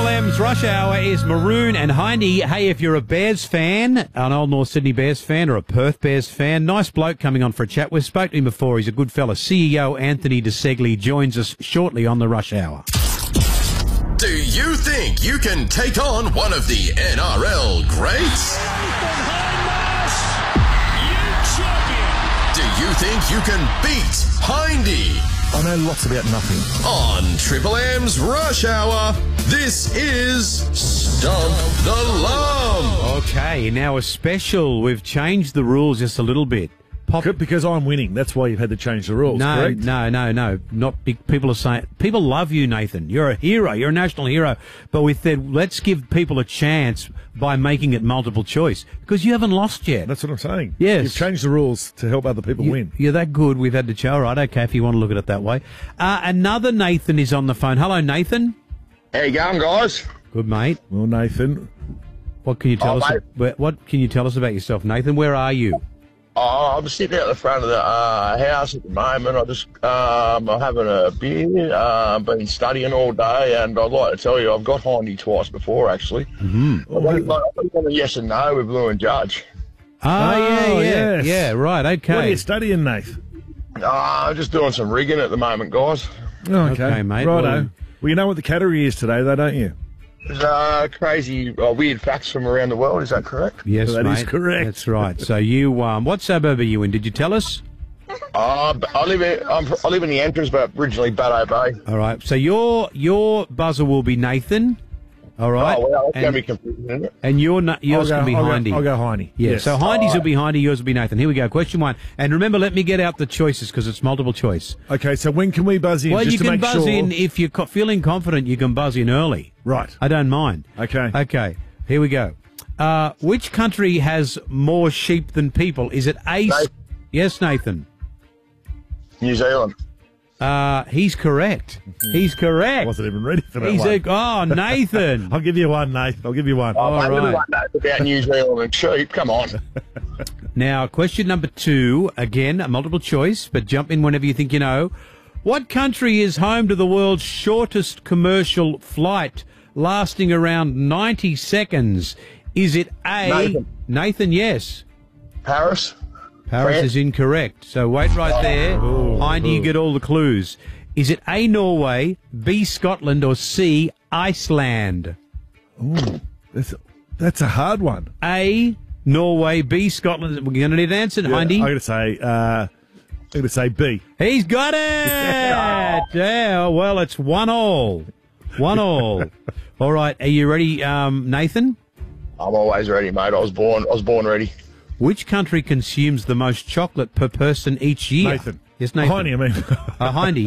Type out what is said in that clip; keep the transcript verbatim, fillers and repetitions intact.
Triple M's Rush Hour is Maroon and Hindy. Hey, if you're a Bears fan, an old North Sydney Bears fan or a Perth Bears fan, nice bloke coming on for a chat. We've spoken to him before. He's a good fella. C E O Anthony DeSegli joins us shortly on the Rush Hour. Do you think you can take on one of the N R L greats? Do you think you can beat Hindy? I know lots about nothing. On Triple M's Rush Hour, this is Stump the Lump. Okay, now a special. We've changed the rules just a little bit. Pop- Because I'm winning. That's why you've had to change the rules, No, correct? no, no, no. Not big. People are saying people love you, Nathan. You're a hero. You're a national hero. But we said let's give people a chance by making it multiple choice because you haven't lost yet. That's what I'm saying. Yes. You've changed the rules to help other people You- win. You're that good. We've had to show. All right, okay. If you want to look at it that way. Uh, another Nathan is on the phone. Hello, Nathan. How you going, guys? Good, mate. Well, Nathan, What can you tell Oh, us? mate. What, what can you tell us about yourself, Nathan? Where are you? Oh, I'm sitting out the front of the uh, house at the moment. I just, um, I'm having a beer, uh, been studying all day, and I'd like to tell you I've got Hindy twice before, actually. Mm-hmm. I went on a yes and no with Blue and Judge. Oh, yeah, Oh, yeah, yes. yeah. Right, okay. what are you studying, Nath? Uh, I'm just doing some rigging at the moment, guys. Oh, okay. Okay, mate. Righto. Well- Well, you know what the category is today, though, don't you? There's uh, crazy, uh, weird facts from around the world. Is that correct? Yes, That is mate. correct. That's right. So you, um, what suburb are you in? Did you tell us? Uh, I live in, I'm, I live in the entrance, but originally Baddo Bay. All right. So your your buzzer will be Nathan. All right. Oh, well, that's going and, to be confusing, isn't it? and your nu- yours I'll can be go, I'll Hindy. Go, I'll go Hindy. Yeah. Yes. So Hindy's will be Hindy. Yours will be Nathan. Here we go. Question one. And remember, let me get out the choices because it's multiple choice. Okay, so when can we buzz in? Well, just you to can make buzz sure? in if you're co- feeling confident. You can buzz in early. Right. I don't mind. Okay. Okay. Here we go. Uh, which country has more sheep than people? Is it A? Nathan. Yes, Nathan. New Zealand. Uh, he's correct. He's correct. I wasn't even ready for that He's one. a, oh, Nathan. I'll give you one, Nath. I'll give you one. Oh, All mate, right. everyone knows about New Zealand and sheep. Come on. Now, question number two, again, a multiple choice, but jump in whenever you think you know. What country is home to the world's shortest commercial flight, lasting around ninety seconds? Is it A? Nathan. Nathan, yes. Paris. Paris France. is incorrect. So wait right there. Hindy, you get all the clues. Is it A, Norway, B, Scotland, or C, Iceland? That's, that's a hard one. A, Norway, B, Scotland. We're going to need an answer, Hindy. I'm going to say, uh, I'm going to say B. He's got it! Yeah, well, it's one all. One all. All right, are you ready, um, Nathan? I'm always ready, mate. I was born. I was born ready. Which country consumes the most chocolate per person each year? Nathan. Yes, Nathan. Hindy, I mean. Uh, Hindy.